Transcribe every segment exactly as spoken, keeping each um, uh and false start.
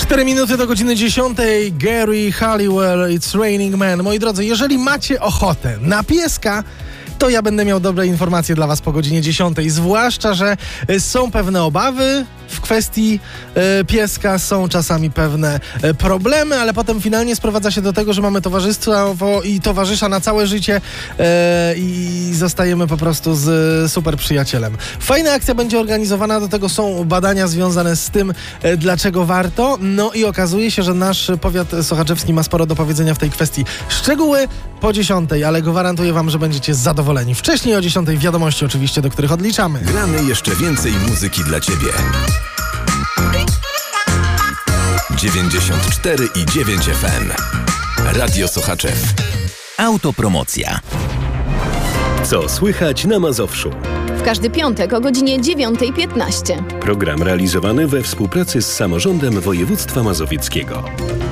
cztery minuty do godziny dziesiątej. Gary Halliwell, It's Raining Men. Moi drodzy, jeżeli macie ochotę na pieska, to ja będę miał dobre informacje dla was po godzinie dziesiątej. Zwłaszcza, że są pewne obawy w kwestii e, pieska, są czasami pewne e, problemy, ale potem finalnie sprowadza się do tego, że mamy towarzystwo i towarzysza na całe życie e, i zostajemy po prostu z super przyjacielem. Fajna akcja będzie organizowana, do tego są badania związane z tym, e, dlaczego warto. No i okazuje się, że nasz powiat sochaczewski ma sporo do powiedzenia w tej kwestii. Szczegóły po dziesiątej, ale gwarantuję wam, że będziecie zadowoleni. Wcześniej o dziesiątej wiadomości oczywiście, do których odliczamy. Gramy jeszcze więcej muzyki dla ciebie. dziewięćdziesiąt cztery i dziewięć F M. Radio Sochaczew. Autopromocja. Co słychać na Mazowszu? W każdy piątek o godzinie dziewiąta piętnaście. Program realizowany we współpracy z Samorządem Województwa Mazowieckiego.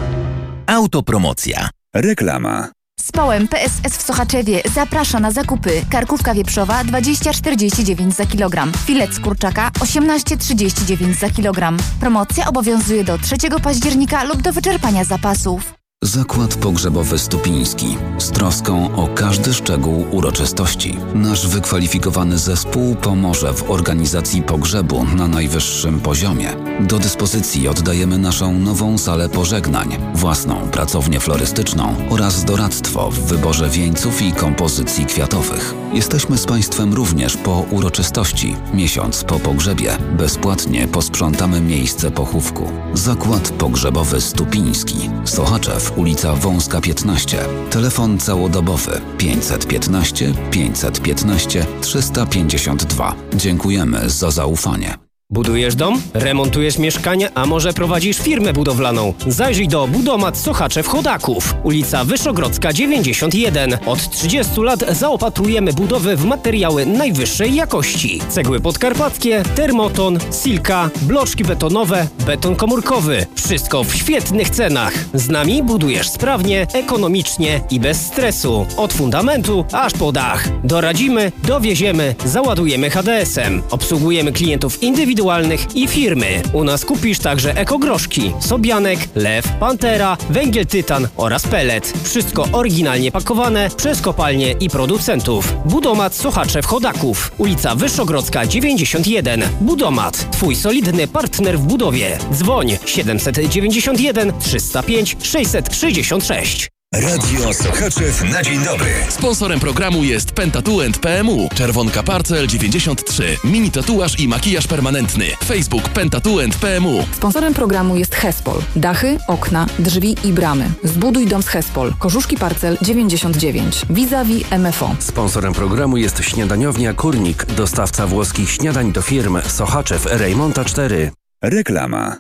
Autopromocja. Reklama. Społem P S S w Sochaczewie zaprasza na zakupy. Karkówka wieprzowa dwadzieścia czterdzieści dziewięć za kilogram. Filet z kurczaka osiemnaście trzydzieści dziewięć za kilogram. Promocja obowiązuje do trzeciego października lub do wyczerpania zapasów. Zakład Pogrzebowy Stupiński. Z troską o każdy szczegół uroczystości. Nasz wykwalifikowany zespół pomoże w organizacji pogrzebu na najwyższym poziomie. Do dyspozycji oddajemy naszą nową salę pożegnań, własną pracownię florystyczną oraz doradztwo w wyborze wieńców i kompozycji kwiatowych. Jesteśmy z Państwem również po uroczystości. Miesiąc po pogrzebie bezpłatnie posprzątamy miejsce pochówku. Zakład Pogrzebowy Stupiński. Sochaczew, ulica Wąska piętnaście. Telefon całodobowy pięćset piętnaście pięćset piętnaście trzysta pięćdziesiąt dwa. Dziękujemy za zaufanie. Budujesz dom? Remontujesz mieszkanie? A może prowadzisz firmę budowlaną? Zajrzyj do Budomat Sochaczew Chodaków. Ulica Wyszogrodzka dziewięćdziesiąt jeden. Od trzydziestu lat zaopatrujemy budowy w materiały najwyższej jakości. Cegły podkarpackie, termoton, silka, bloczki betonowe, beton komórkowy. Wszystko w świetnych cenach. Z nami budujesz sprawnie, ekonomicznie i bez stresu. Od fundamentu aż po dach. Doradzimy, dowieziemy, załadujemy H D S-em. Obsługujemy klientów indywidualnych i firmy. U nas kupisz także ekogroszki, sobianek, lew, pantera, węgiel tytan oraz pelet. Wszystko oryginalnie pakowane przez kopalnie i producentów. Budomat Sochaczew Chodaków. Ulica Wyszogrodzka dziewięćdziesiąt jeden. Budomat. Twój solidny partner w budowie. Dzwoń siedemset dziewięćdziesiąt jeden trzysta pięć sześćset sześćdziesiąt sześć. Radio Sochaczew na dzień dobry. Sponsorem programu jest Pentatuent P M U. Czerwonka Parcel dziewięćdziesiąt trzy. Mini tatuaż i makijaż permanentny. Facebook Pentatuent P M U. Sponsorem programu jest Hespol. Dachy, okna, drzwi i bramy. Zbuduj dom z Hespol. Korzuszki Parcel dziewięćdziesiąt dziewięć. Vis-a-vis M F O. Sponsorem programu jest śniadaniownia Kurnik. Dostawca włoskich śniadań do firm Sochaczew Rejmonta cztery. Reklama.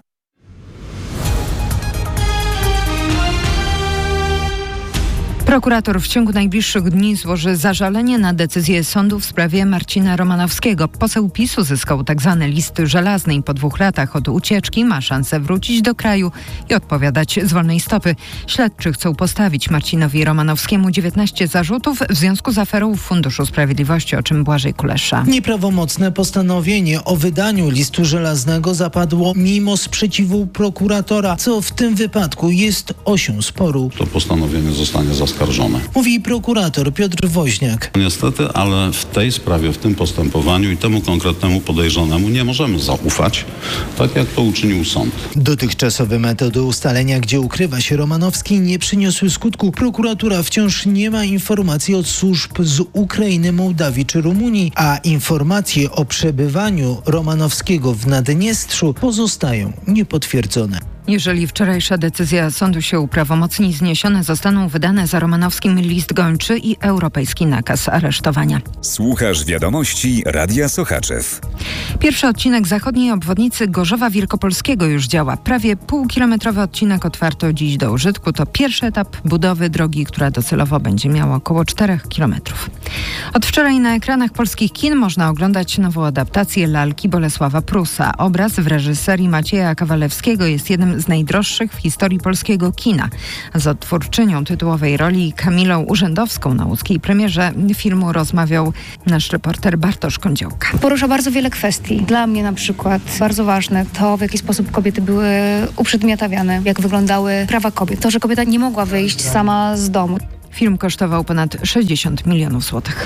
Prokurator w ciągu najbliższych dni złoży zażalenie na decyzję sądu w sprawie Marcina Romanowskiego. Poseł PiS uzyskał tzw. list żelazny i po dwóch latach od ucieczki ma szansę wrócić do kraju i odpowiadać z wolnej stopy. Śledczy chcą postawić Marcinowi Romanowskiemu dziewiętnaście zarzutów w związku z aferą w Funduszu Sprawiedliwości, o czym Błażej Kulesza. Nieprawomocne postanowienie o wydaniu listu żelaznego zapadło mimo sprzeciwu prokuratora, co w tym wypadku jest osią sporu. To postanowienie zostanie zaskarżone. Mówi prokurator Piotr Woźniak. Niestety, ale w tej sprawie, w tym postępowaniu i temu konkretnemu podejrzanemu nie możemy zaufać, tak jak to uczynił sąd. Dotychczasowe metody ustalenia, gdzie ukrywa się Romanowski, nie przyniosły skutku. Prokuratura wciąż nie ma informacji od służb z Ukrainy, Mołdawii czy Rumunii, a informacje o przebywaniu Romanowskiego w Naddniestrzu pozostają niepotwierdzone. Jeżeli wczorajsza decyzja sądu się uprawomocni, zniesione zostaną wydane za Romanowskim list gończy i europejski nakaz aresztowania. Słuchasz wiadomości Radia Sochaczew. Pierwszy odcinek zachodniej obwodnicy Gorzowa Wielkopolskiego już działa. Prawie półkilometrowy odcinek otwarto dziś do użytku. To pierwszy etap budowy drogi, która docelowo będzie miała około czterech kilometrów. Od wczoraj na ekranach polskich kin można oglądać nową adaptację lalki Bolesława Prusa. Obraz w reżyserii Macieja Kawalewskiego jest jednym jednym z najdroższych w historii polskiego kina. Z odtwórczynią tytułowej roli Kamilą Urzędowską na łódzkiej premierze filmu rozmawiał nasz reporter Bartosz Kądziołka. Porusza bardzo wiele kwestii. Dla mnie na przykład bardzo ważne to, w jaki sposób kobiety były uprzedmiotawiane, jak wyglądały prawa kobiet. To, że kobieta nie mogła wyjść sama z domu. Film kosztował ponad sześćdziesiąt milionów złotych.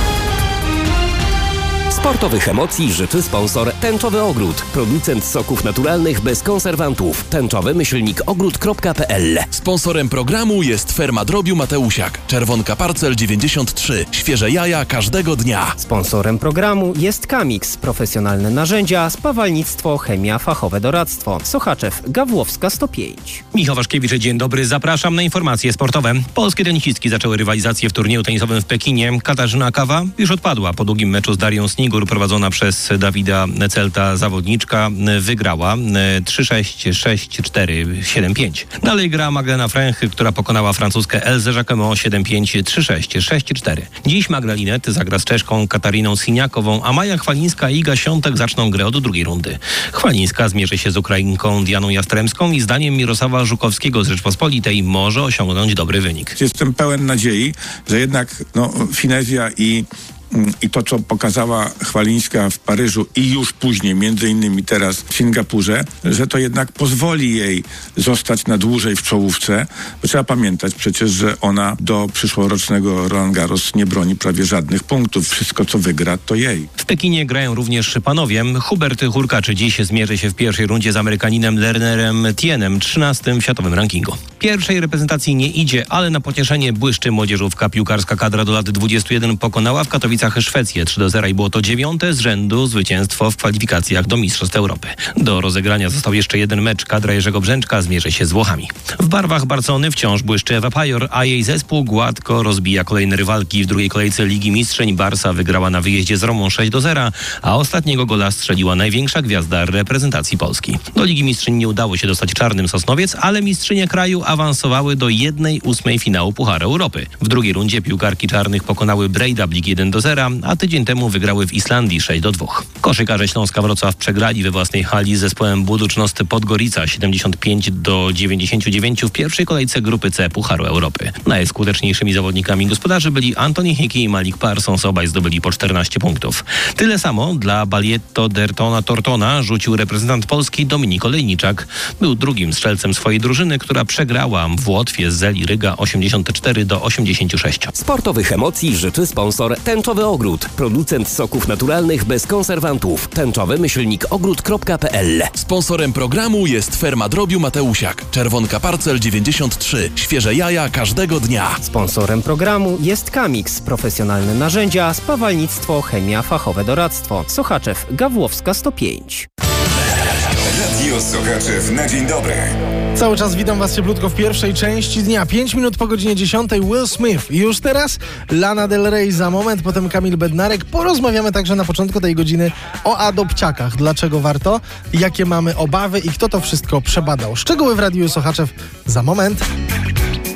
Sportowych emocji życzy sponsor Tęczowy Ogród. Producent soków naturalnych bez konserwantów. Tęczowy myślnik ogród kropka p l. Sponsorem programu jest Ferma Drobiu Mateusiak. Czerwonka Parcel dziewięćdziesiąt trzy. Świeże jaja każdego dnia. Sponsorem programu jest Kamix. Profesjonalne narzędzia, spawalnictwo, chemia, fachowe doradztwo. Sochaczew, Gawłowska sto pięć. Michał Waszkiewicz, dzień dobry. Zapraszam na informacje sportowe. Polskie tenisistki zaczęły rywalizację w turnieju tenisowym w Pekinie. Katarzyna Kawa już odpadła po długim meczu z Darią Snigur. Prowadzona przez Dawida Celta zawodniczka wygrała trzy sześć, sześć cztery, siedem pięć. Dalej gra Magdalena Fręch, która pokonała francuskę Elzę Jacquemot siedem pięć, trzy sześć, sześć cztery. Dziś Magda Linet zagra z Czeszką Katariną Siniakową, a Maja Chwalińska i Iga Świątek zaczną grę od drugiej rundy. Chwalińska zmierzy się z Ukrainką Dianą Jastremską i zdaniem Mirosława Żukowskiego z Rzeczpospolitej może osiągnąć dobry wynik. Jestem pełen nadziei, że jednak no, finezja i I to, co pokazała Chwalińska w Paryżu i już później, między innymi teraz w Singapurze, że to jednak pozwoli jej zostać na dłużej w czołówce. Bo trzeba pamiętać przecież, że ona do przyszłorocznego Roland Garros nie broni prawie żadnych punktów. Wszystko, co wygra, to jej. W Pekinie grają również panowie. Hubert Hurkacz dziś zmierzy się w pierwszej rundzie z Amerykaninem Lernerem Tienem, trzynastym w światowym rankingu. Pierwszej reprezentacji nie idzie, ale na pocieszenie błyszczy młodzieżówka. Piłkarska kadra do lat dwudziestu jeden pokonała w Katowicach Szwecję trzy do zera i było to dziewiąte z rzędu zwycięstwo w kwalifikacjach do Mistrzostw Europy. Do rozegrania został jeszcze jeden mecz. Kadra Jerzego Brzęczka zmierzy się z Włochami. W barwach Barcelony wciąż błyszczy Ewa Pajor, a jej zespół gładko rozbija kolejne rywalki. W drugiej kolejce Ligi Mistrzeń Barsa wygrała na wyjeździe z Romą sześć do zera, a ostatniego gola strzeliła największa gwiazda reprezentacji Polski. Do Ligi Mistrzeń nie udało się dostać Czarnym Sosnowiec, ale mistrzynie kraju awansowały do jednej ósmej finału Pucharu Europy. W drugiej rundzie piłkarki czarnych pokonały Breidablik jeden do zera, a tydzień temu wygrały w Islandii sześć do dwóch. Koszykarze Śląska Wrocław przegrali we własnej hali z zespołem Buducznost Podgorica siedemdziesiąt pięć do dziewięćdziesięciu dziewięciu w pierwszej kolejce grupy C Pucharu Europy. Najskuteczniejszymi zawodnikami gospodarzy byli Anthony Hickey i Malik Parsons, obaj zdobyli po czternaście punktów. Tyle samo dla Balietto Dertona Tortona rzucił reprezentant Polski Dominik Olejniczak. Był drugim strzelcem swojej drużyny, która przegrała w Łotwie z Zeli Ryga osiemdziesiąt cztery do osiemdziesięciu sześciu. Sportowych emocji życzy sponsor Tęczowy Ogród. Producent soków naturalnych bez konserwantów. Tęczowy myślnik ogród kropka p l. Sponsorem programu jest Ferma Drobiu Mateusiak. Czerwonka Parcel dziewięćdziesiąt trzy. Świeże jaja każdego dnia. Sponsorem programu jest Kamix. Profesjonalne narzędzia, spawalnictwo, chemia, fachowe doradztwo. Sochaczew, Gawłowska sto pięć. Radio Sochaczew na dzień dobry. Cały czas witam was cieplutko w pierwszej części dnia. pięć minut po godzinie dziesiątej Will Smith. I już teraz Lana Del Rey za moment, potem Kamil Bednarek. Porozmawiamy także na początku tej godziny o adopciakach. Dlaczego warto, jakie mamy obawy i kto to wszystko przebadał. Szczegóły w Radiu Sochaczew za moment.